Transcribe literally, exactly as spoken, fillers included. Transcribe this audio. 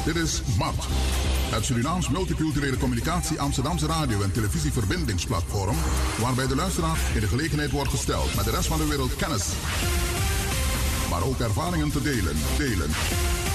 Dit is M A T, het Surinaams Multiculturele Communicatie Amsterdamse radio- en televisieverbindingsplatform, waarbij de luisteraar in de gelegenheid wordt gesteld met de rest van de wereld kennis, maar ook ervaringen te delen. delen.